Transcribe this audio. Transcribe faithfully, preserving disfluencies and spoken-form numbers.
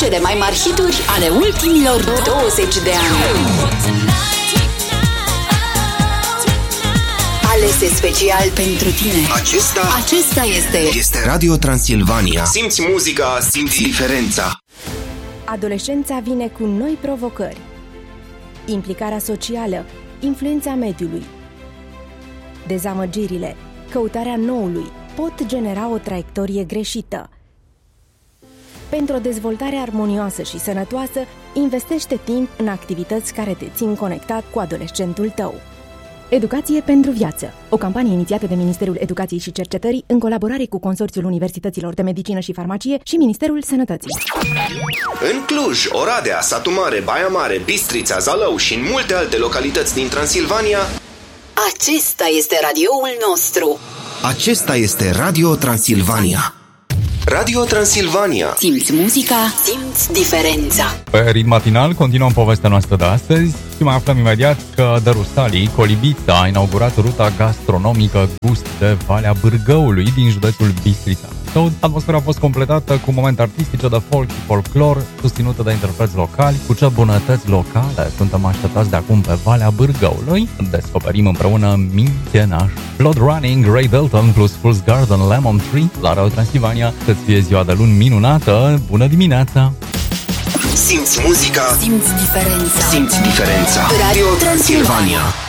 cele mai mari hituri ale ultimilor douăzeci de ani. Alese special pentru tine. Acesta, Acesta este este Radio Transilvania. Simți muzica, simți diferența. Adolescența vine cu noi provocări. Implicarea socială, influența mediului. Dezamăgirile, căutarea noului pot genera o traiectorie greșită. Pentru o dezvoltare armonioasă și sănătoasă, investește timp în activități care te țin conectat cu adolescentul tău. Educație pentru viață, o campanie inițiată de Ministerul Educației și Cercetării în colaborare cu Consorțiul Universităților de Medicină și Farmacie și Ministerul Sănătății. În Cluj, Oradea, Satu Mare, Baia Mare, Bistrița, Zalău și în multe alte localități din Transilvania, Acesta este radioul nostru. acesta este Radio Transilvania. Radio Transilvania. Simți muzica, simți diferența. Pe ritm matinal continuăm povestea noastră de astăzi și mai aflăm imediat că The Rustalii, Colibița, a inaugurat ruta gastronomică Gust de Valea Bârgăului din județul Bistrița. Atmosfera a fost completată cu momente artistice de folk și folclor, susținută de interpreți locali. Cu ce bunătăți locale suntem așteptați de acum pe Valea Bârgăului? Descoperim împreună Mintenaș, Blood Running, Ray Dalton plus Fool's Garden, Lemon Tree la Radio Transilvania. Să-ți fie ziua de luni minunată! Bună dimineața! Simți muzica, Simți diferența. simți diferența. Radio Transilvania.